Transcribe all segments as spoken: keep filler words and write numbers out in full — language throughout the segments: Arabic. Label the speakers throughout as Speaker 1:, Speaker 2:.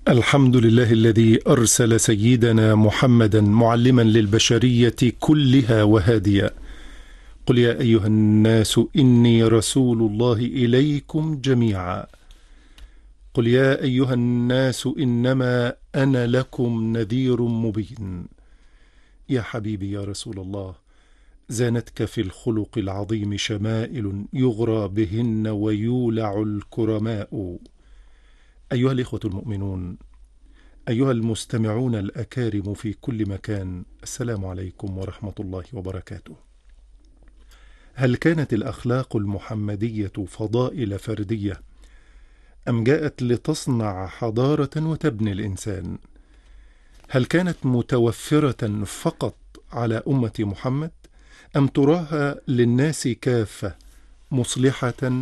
Speaker 1: الحمد لله الذي أرسل سيدنا محمدا معلما للبشرية كلها وهاديا. قل يا أيها الناس إني رسول الله إليكم جميعا. قل يا أيها الناس إنما أنا لكم نذير مبين. يا حبيبي يا رسول الله، زانتك في الخلق العظيم شمائل يغرى بهن ويولع الكرماء. أيها الإخوة المؤمنون، أيها المستمعون الأكارم في كل مكان، السلام عليكم ورحمة الله وبركاته. هل كانت الأخلاق المحمدية فضائل فردية أم جاءت لتصنع حضارة وتبني الإنسان؟ هل كانت متوفرة فقط على أمة محمد أم تراها للناس كافة مصلحة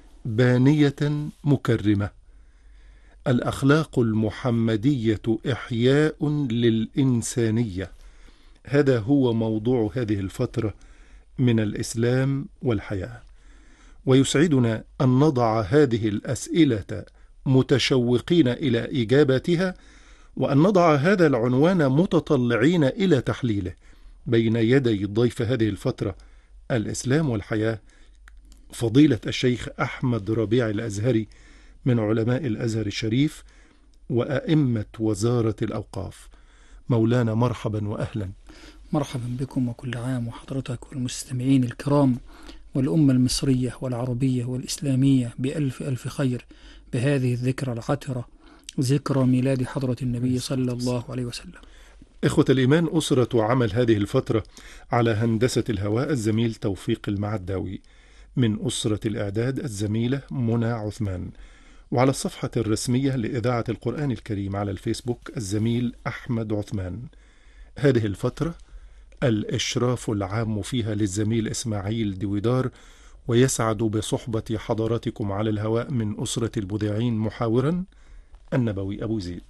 Speaker 1: بانية مكرمة؟ الأخلاق المحمدية إحياء للإنسانية، هذا هو موضوع هذه الفترة من الإسلام والحياة، ويسعدنا أن نضع هذه الأسئلة متشوقين إلى إجابتها، وأن نضع هذا العنوان متطلعين إلى تحليله بين يدي ضيف هذه الفترة الإسلام والحياة، فضيلة الشيخ أحمد ربيع الأزهري من علماء الأزهر الشريف وأئمة وزارة الأوقاف. مولانا مرحبا وأهلا.
Speaker 2: مرحبا بكم وكل عام وحضرتك والمستمعين الكرام والأمة المصرية والعربية والإسلامية بألف ألف خير بهذه الذكرى العطرة، ذكرى ميلاد حضرة النبي صلى الله عليه وسلم.
Speaker 1: إخوة الإيمان، أسرة عمل هذه الفترة على هندسة الهواء الزميل توفيق المعداوي، من أسرة الإعداد الزميلة منى عثمان، وعلى الصفحة الرسمية لإذاعة القرآن الكريم على الفيسبوك الزميل أحمد عثمان. هذه الفترة الإشراف العام فيها للزميل إسماعيل دويدار، ويسعد بصحبة حضراتكم على الهواء من أسرة البذاعين محاورا النبوي أبو زيد.